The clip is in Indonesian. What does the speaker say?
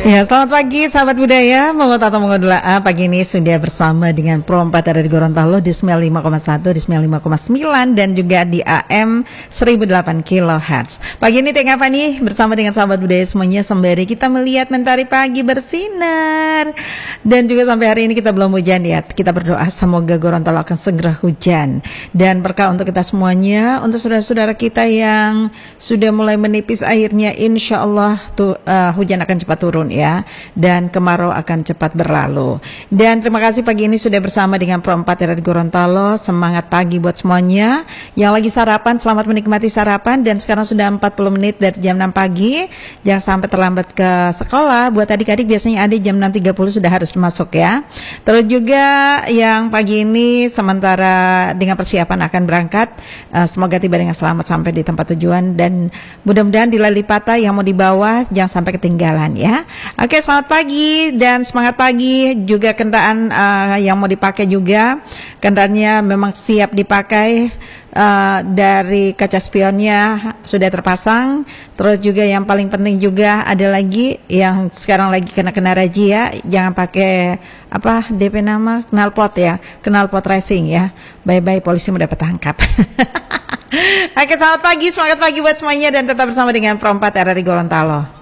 Ya, selamat pagi sahabat budaya. Mongo Tato Mongo Dula A. Pagi ini sudah bersama dengan Pro 4 ada di Gorontalo di 95,1, di 95,9 dan juga di AM 1008 kHz. Pagi ini Tengah Fani bersama dengan sahabat budaya semuanya sembari kita melihat mentari pagi bersinar. Dan juga sampai hari ini kita belum hujan ya. Kita berdoa semoga Gorontalo akan segera hujan. Dan berkah untuk kita semuanya, untuk saudara-saudara kita yang sudah mulai menipis airnya, insya Allah hujan akan cepat turun ya, dan kemarau akan cepat berlalu. Dan terima kasih pagi ini sudah bersama dengan Pro 4 dari Gorontalo. Semangat pagi buat semuanya. Yang lagi sarapan, selamat menikmati sarapan. Dan sekarang sudah 40 menit dari jam 6 pagi. Jangan sampai terlambat ke sekolah. Buat adik-adik biasanya ada jam 6.30 sudah harus masuk ya. Terus juga yang pagi ini sementara dengan persiapan akan berangkat, semoga tiba dengan selamat sampai di tempat tujuan. Dan mudah-mudahan di Lalipata yang mau dibawa jangan sampai ketinggalan ya. Oke, selamat pagi dan semangat pagi. Juga kendaraan yang mau dipakai juga kendaraannya memang siap dipakai. Dari kaca spionnya sudah terpasang. Terus juga yang paling penting juga ada lagi yang sekarang lagi kena razia, jangan pakai apa DP nama knalpot ya, knalpot racing ya. Bye-bye polisi mau dapat tangkap. Oke, selamat pagi, semangat pagi buat semuanya dan tetap bersama dengan Pro 4 RRI Gorontalo.